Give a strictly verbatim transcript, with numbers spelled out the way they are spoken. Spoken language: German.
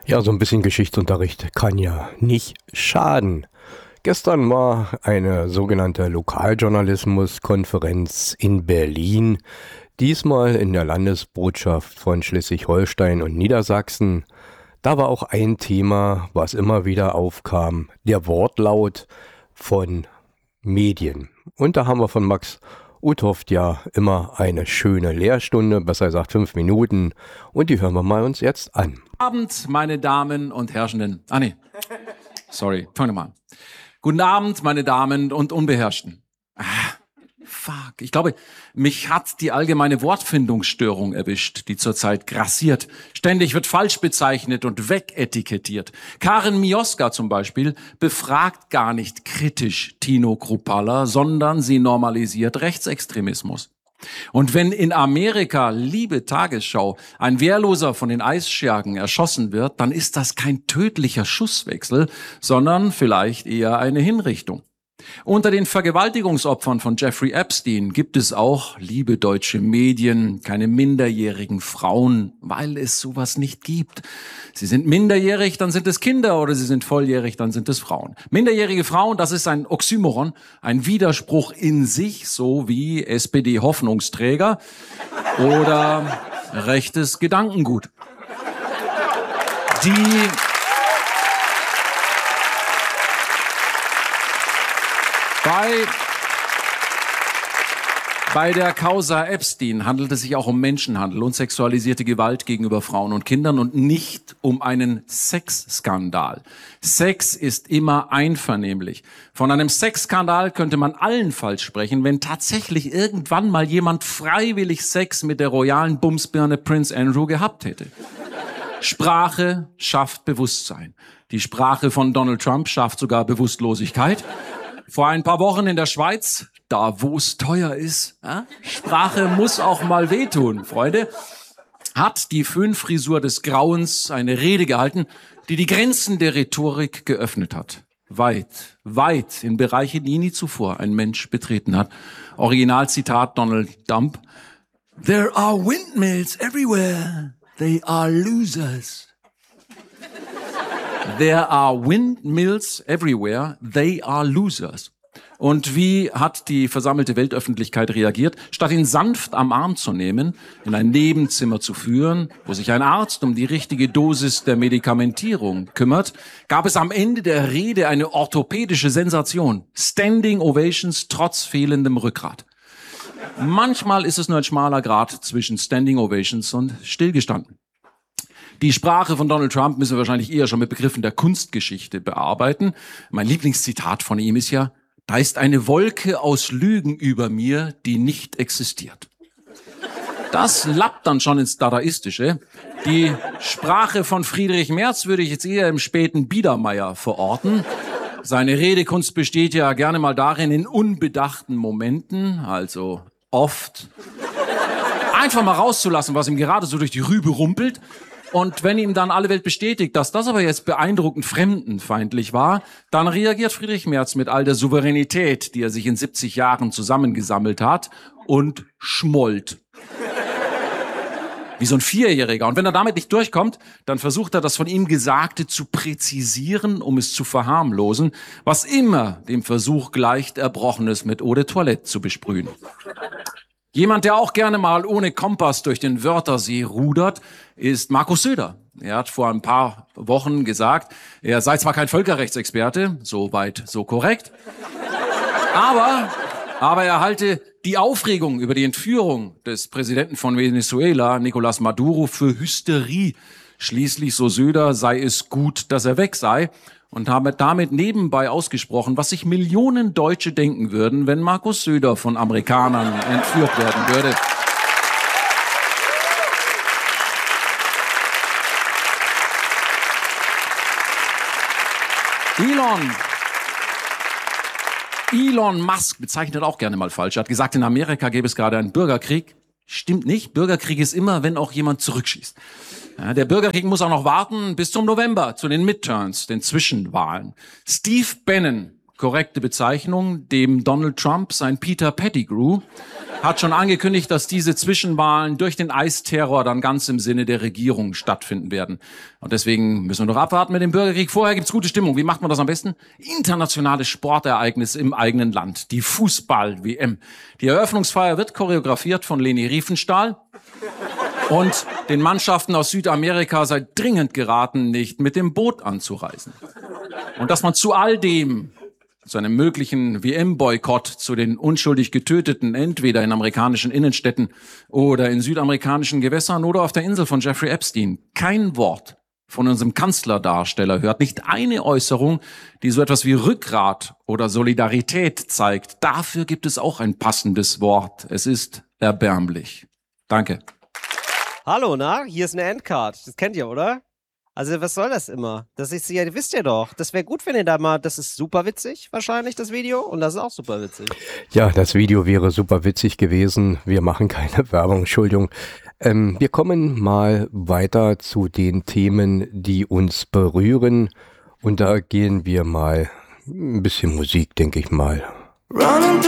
Ja, so ein bisschen Geschichtsunterricht kann ja nicht schaden. Gestern war eine sogenannte Lokaljournalismuskonferenz in Berlin, diesmal in der Landesbotschaft von Schleswig-Holstein und Niedersachsen. Da war auch ein Thema, was immer wieder aufkam, der Wortlaut von Medien. Und da haben wir von Max Uthoft ja immer eine schöne Lehrstunde, besser gesagt fünf Minuten. Und die hören wir mal uns jetzt an. Guten Abend, meine Damen und Herrschenden. Ah, nee. Sorry, fang nochmal an. Guten Abend, meine Damen und Unbeherrschten. Ah, fuck. Ich glaube, mich hat die allgemeine Wortfindungsstörung erwischt, die zurzeit grassiert. Ständig wird falsch bezeichnet und wegetikettiert. Karin Mioska zum Beispiel befragt gar nicht kritisch Tino Kruppalla, sondern sie normalisiert Rechtsextremismus. Und wenn in Amerika, liebe Tagesschau, ein Wehrloser von den Eisschergen erschossen wird, dann ist das kein tödlicher Schusswechsel, sondern vielleicht eher eine Hinrichtung. Unter den Vergewaltigungsopfern von Jeffrey Epstein gibt es auch, liebe deutsche Medien, keine minderjährigen Frauen, weil es sowas nicht gibt. Sie sind minderjährig, dann sind es Kinder, oder sie sind volljährig, dann sind es Frauen. Minderjährige Frauen, das ist ein Oxymoron, ein Widerspruch in sich, so wie S P D-Hoffnungsträger oder rechtes Gedankengut. Die Bei, bei der Causa Epstein handelt es sich auch um Menschenhandel und sexualisierte Gewalt gegenüber Frauen und Kindern und nicht um einen Sexskandal. Sex ist immer einvernehmlich. Von einem Sexskandal könnte man allenfalls sprechen, wenn tatsächlich irgendwann mal jemand freiwillig Sex mit der royalen Bumsbirne Prince Andrew gehabt hätte. Sprache schafft Bewusstsein. Die Sprache von Donald Trump schafft sogar Bewusstlosigkeit. Vor ein paar Wochen in der Schweiz, da wo es teuer ist, ja? Sprache muss auch mal wehtun, Freunde, hat die Föhnfrisur des Grauens eine Rede gehalten, die die Grenzen der Rhetorik geöffnet hat. Weit, weit in Bereiche, die nie zuvor ein Mensch betreten hat. Originalzitat Donald Trump. There are windmills everywhere. They are losers. There are windmills everywhere, they are losers. Und wie hat die versammelte Weltöffentlichkeit reagiert? Statt ihn sanft am Arm zu nehmen, in ein Nebenzimmer zu führen, wo sich ein Arzt um die richtige Dosis der Medikamentierung kümmert, gab es am Ende der Rede eine orthopädische Sensation. Standing Ovations trotz fehlendem Rückgrat. Manchmal ist es nur ein schmaler Grat zwischen Standing Ovations und Stillgestanden. Die Sprache von Donald Trump müssen wir wahrscheinlich eher schon mit Begriffen der Kunstgeschichte bearbeiten. Mein Lieblingszitat von ihm ist ja, da ist eine Wolke aus Lügen über mir, die nicht existiert. Das lappt dann schon ins Dadaistische. Die Sprache von Friedrich Merz würde ich jetzt eher im späten Biedermeier verorten. Seine Redekunst besteht ja gerne mal darin, in unbedachten Momenten, also oft, einfach mal rauszulassen, was ihm gerade so durch die Rübe rumpelt. Und wenn ihm dann alle Welt bestätigt, dass das aber jetzt beeindruckend fremdenfeindlich war, dann reagiert Friedrich Merz mit all der Souveränität, die er sich in siebzig Jahren zusammengesammelt hat, und schmollt. Wie so ein Vierjähriger. Und wenn er damit nicht durchkommt, dann versucht er, das von ihm Gesagte zu präzisieren, um es zu verharmlosen, was immer dem Versuch gleicht, Erbrochenes mit Eau de Toilette zu besprühen. Jemand, der auch gerne mal ohne Kompass durch den Wörtersee rudert, ist Markus Söder. Er hat vor ein paar Wochen gesagt, er sei zwar kein Völkerrechtsexperte, so weit, so korrekt, aber, aber er halte die Aufregung über die Entführung des Präsidenten von Venezuela, Nicolás Maduro, für Hysterie. Schließlich, so Söder, sei es gut, dass er weg sei. Und habe damit nebenbei ausgesprochen, was sich Millionen Deutsche denken würden, wenn Markus Söder von Amerikanern entführt werden würde. Elon, Elon Musk bezeichnet auch gerne mal falsch. Er hat gesagt, in Amerika gäbe es gerade einen Bürgerkrieg. Stimmt nicht. Bürgerkrieg ist immer, wenn auch jemand zurückschießt. Ja, der Bürgerkrieg muss auch noch warten bis zum November, zu den Midterms, den Zwischenwahlen. Steve Bannon, korrekte Bezeichnung, dem Donald Trump sein Peter Pettigrew, hat schon angekündigt, dass diese Zwischenwahlen durch den Eisterror dann ganz im Sinne der Regierung stattfinden werden. Und deswegen müssen wir noch abwarten mit dem Bürgerkrieg. Vorher gibt's gute Stimmung. Wie macht man das am besten? Internationales Sportereignis im eigenen Land. Die Fußball-W M. Die Eröffnungsfeier wird choreografiert von Leni Riefenstahl. Und den Mannschaften aus Südamerika sei dringend geraten, nicht mit dem Boot anzureisen. Und dass man zu all dem, zu einem möglichen W M-Boykott, zu den unschuldig Getöteten, entweder in amerikanischen Innenstädten oder in südamerikanischen Gewässern oder auf der Insel von Jeffrey Epstein, kein Wort von unserem Kanzlerdarsteller hört, nicht eine Äußerung, die so etwas wie Rückgrat oder Solidarität zeigt. Dafür gibt es auch ein passendes Wort. Es ist erbärmlich. Danke. Hallo, na? Hier ist eine Endcard. Das kennt ihr, oder? Also, was soll das immer? Das ist ja, wisst ihr doch. Das wäre gut, wenn ihr da mal, das ist super witzig, wahrscheinlich, das Video. Und das ist auch super witzig. Ja, das Video wäre super witzig gewesen. Wir machen keine Werbung, Entschuldigung. Ähm, wir kommen mal weiter zu den Themen, die uns berühren. Und da gehen wir mal ein bisschen Musik, denke ich mal.